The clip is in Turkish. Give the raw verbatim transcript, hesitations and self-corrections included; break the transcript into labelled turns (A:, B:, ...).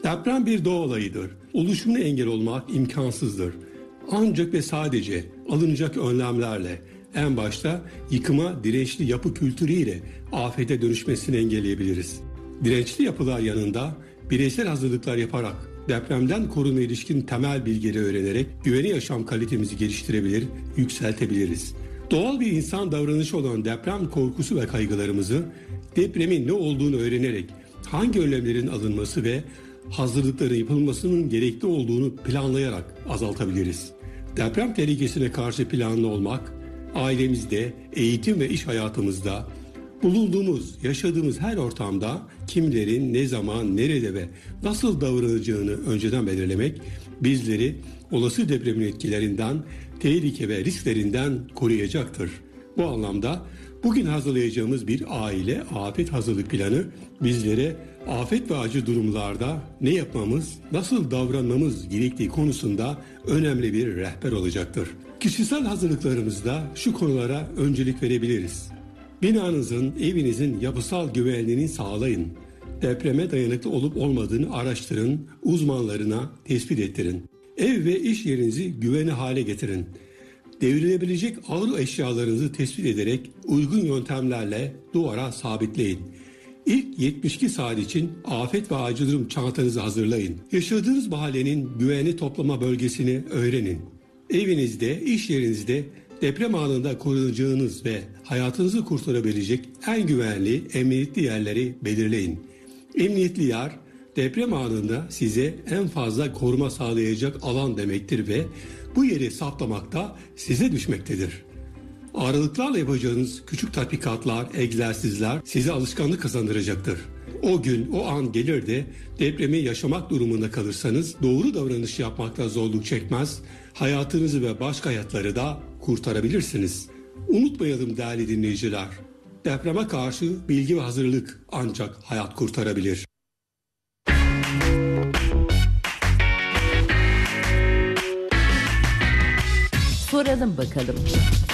A: Deprem bir doğa olayıdır. Oluşumuna engel olmak imkansızdır. Ancak ve sadece alınacak önlemlerle, en başta yıkıma dirençli yapı kültürüyle afete dönüşmesini engelleyebiliriz. Dirençli yapılar yanında bireysel hazırlıklar yaparak, depremden korunma ilişkin temel bilgileri öğrenerek güvenli yaşam kalitemizi geliştirebilir, yükseltebiliriz. Doğal bir insan davranışı olan deprem korkusu ve kaygılarımızı depremin ne olduğunu öğrenerek hangi önlemlerin alınması ve hazırlıkların yapılmasının gerekli olduğunu planlayarak azaltabiliriz. Deprem tehlikesine karşı planlı olmak, ailemizde, eğitim ve iş hayatımızda, bulunduğumuz, yaşadığımız her ortamda kimlerin ne zaman, nerede ve nasıl davranacağını önceden belirlemek bizleri olası depremin etkilerinden, tehlike ve risklerinden koruyacaktır. Bu anlamda bugün hazırlayacağımız bir aile afet hazırlık planı bizlere afet ve acil durumlarda ne yapmamız, nasıl davranmamız gerektiği konusunda önemli bir rehber olacaktır. Kişisel hazırlıklarımızda şu konulara öncelik verebiliriz. Binanızın, evinizin yapısal güvenliğini sağlayın. Depreme dayanıklı olup olmadığını araştırın, uzmanlarına tespit ettirin. Ev ve iş yerinizi güvenli hale getirin. Devrilebilecek ağır eşyalarınızı tespit ederek uygun yöntemlerle duvara sabitleyin. İlk yetmiş iki saat için afet ve acil durum çantanızı hazırlayın. Yaşadığınız mahallenin güvenli toplama bölgesini öğrenin. Evinizde, iş yerinizde deprem anında korunacağınız ve hayatınızı kurtarabilecek en güvenli, emniyetli yerleri belirleyin. Emniyetli yer, deprem anında size en fazla koruma sağlayacak alan demektir ve bu yeri saptamak da size düşmektedir. Aralıklarla yapacağınız küçük tatbikatlar, egzersizler size alışkanlık kazandıracaktır. O gün, o an gelir de depremi yaşamak durumunda kalırsanız doğru davranış yapmakta zorluk çekmez, hayatınızı ve başka hayatları da kurtarabilirsiniz. Unutmayalım değerli dinleyiciler, depreme karşı bilgi ve hazırlık ancak hayat kurtarabilir.
B: Soralım bakalım.